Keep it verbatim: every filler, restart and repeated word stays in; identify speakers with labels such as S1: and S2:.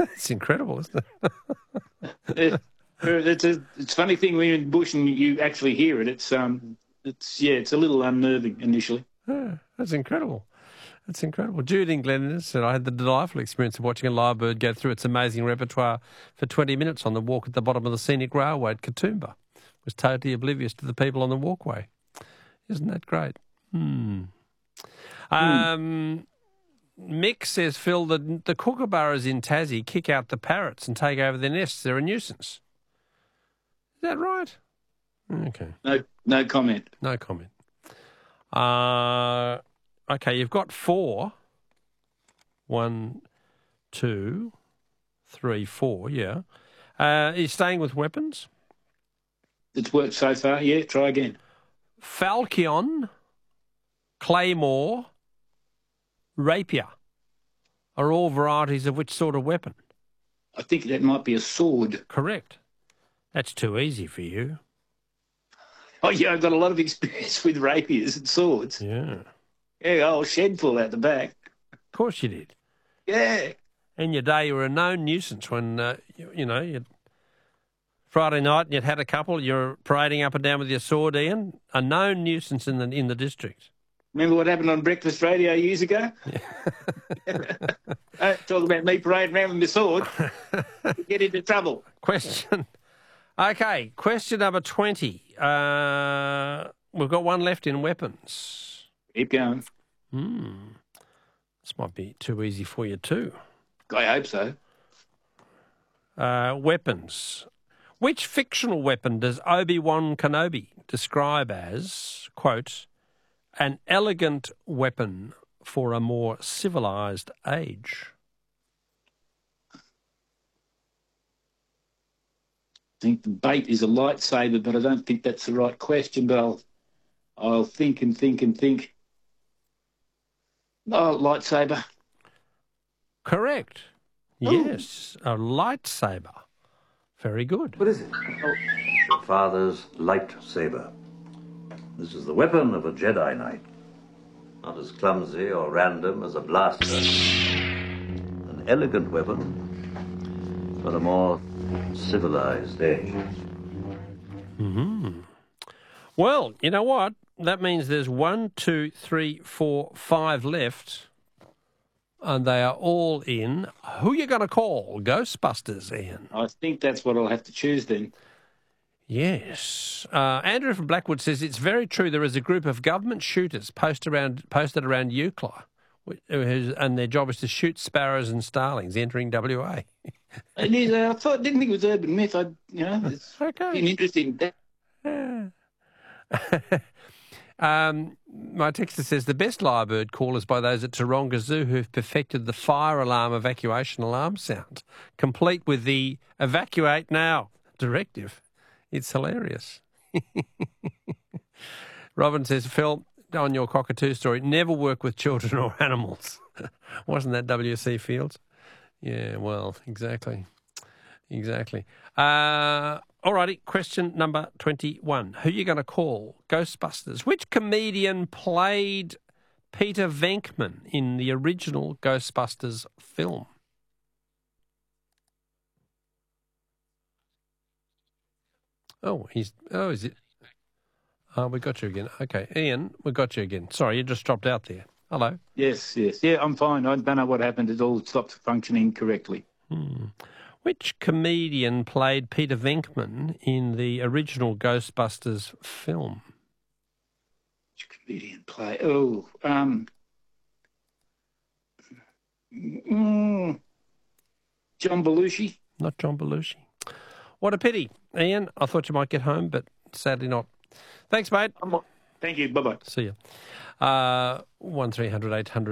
S1: It's incredible, isn't it?
S2: it it's a it's a funny thing when you're in the bush and you actually hear it. It's um, it's yeah, it's a little unnerving initially.
S1: Yeah, that's incredible. That's incredible. Jude in Glenn said, I had the delightful experience of watching a lyrebird go through its amazing repertoire for twenty minutes on the walk at the bottom of the scenic railway at Katoomba. It was totally oblivious to the people on the walkway. Isn't that great? Hmm. Um, Mick says, Phil, the, the kookaburras in Tassie kick out the parrots and take over their nests. They're a nuisance. Is that right? Okay.
S2: No, no comment.
S1: No comment. Uh, okay, you've got four. One, two, three, four, yeah. Uh, are you staying with weapons?
S2: It's worked so far. Yeah, try again.
S1: Falchion, claymore, rapier are all varieties of which sort of weapon?
S2: I think that might be a sword.
S1: Correct. That's too easy for you.
S2: Oh, yeah, I've got a lot of experience with rapiers and swords.
S1: Yeah.
S2: Yeah, old shed full out the back.
S1: Of course you did.
S2: Yeah.
S1: In your day, you were a known nuisance when, uh, you, you know, you'd Friday night and you'd had a couple, you're parading up and down with your sword, Ian. A known nuisance in the in the district.
S2: Remember what happened on breakfast radio years ago? Yeah. uh, talking about me parading around with my sword. Get into trouble.
S1: Question. Okay, question number twenty. Uh, we've got one left in weapons.
S2: Keep going.
S1: Hmm. This might be too easy for you too.
S2: I hope so.
S1: Uh, weapons. Which fictional weapon does Obi-Wan Kenobi describe as, quote, an elegant weapon for a more civilised age?
S2: I think the bait is a lightsaber, but I don't think that's the right question, but I'll, I'll think and think and think. Oh, lightsaber.
S1: Correct.
S2: Ooh.
S1: Yes, a lightsaber. Very good.
S3: What is it? Oh, your father's lightsaber. This is the weapon of a Jedi Knight. Not as clumsy or random as a blaster. An elegant weapon for a more civilized age.
S1: Mm-hmm. Well, you know what? That means there's one, two, three, four, five left, and they are all in. Who are you going to call? Ghostbusters, Ian.
S2: I think that's what I'll have to choose then.
S1: Yes. Uh, Andrew from Blackwood says it's very true. There is a group of government shooters post around, posted around Eucla, and their job is to shoot sparrows and starlings entering W A.
S2: It is, uh, I thought, didn't think it was urban myth. I, you know, it's
S1: Okay.
S2: been interesting.
S1: Yeah. um, my texter says the best lyrebird call is by those at Taronga Zoo who have perfected the fire alarm evacuation alarm sound, complete with the evacuate now directive. It's hilarious. Robin says, Phil, on your cockatoo story, never work with children or animals. Wasn't that W C Fields? Yeah, well, exactly. Exactly. Uh, all righty, question number twenty-one. Who are you going to call? Ghostbusters. Which comedian played Peter Venkman in the original Ghostbusters film? Oh, he's. Oh, is it? Oh, we got you again. Okay, Ian, we got you again. Sorry, you just dropped out there. Hello.
S2: Yes, yes. Yeah, I'm fine. I don't know what happened. It all stopped functioning correctly.
S1: Hmm. Which comedian played Peter Venkman in the original Ghostbusters film?
S2: Which comedian play? Oh, um, mm, John Belushi.
S1: Not John Belushi. What a pity, Ian. I thought you might get home, but sadly not. Thanks, mate.
S2: Thank you. Bye-bye.
S1: See you. Uh, one three hundred eight hundred